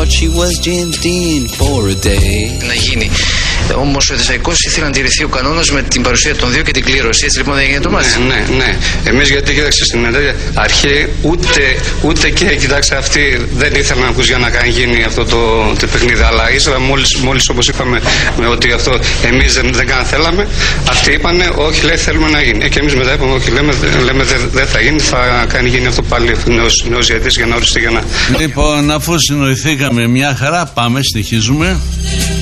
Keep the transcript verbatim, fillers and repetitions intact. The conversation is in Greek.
thought she was Jane Dean for a day. Να γίνει. Όμως ο Εδεσσαϊκός ήθελε να τηρηθεί ο κανόνας με την παρουσία των δύο και την κλήρωση. Έτσι λοιπόν δεν έγινε το μάτς. Ναι, ναι, ναι. Εμείς γιατί κοίταξε στην αρχή ούτε, ούτε και κοιτάξτε αυτοί δεν ήθελαν να ακούς για να κάνει γίνει αυτό το, το παιχνίδι. Αλλά ύστερα μόλις, μόλις όπως είπαμε ότι αυτό εμείς δεν, δεν καν θέλαμε, αυτοί είπανε όχι, λέει θέλουμε να γίνει. Ε, και εμείς μετά είπαμε όχι, λέμε, λέμε δεν δε θα γίνει, θα κάνει γίνει αυτό πάλι νέος, νέος διαιτητής για να οριστεί για να. Λοιπόν, αφού συνοηθήκαμε μια χαρά, πάμε, συνεχίζουμε.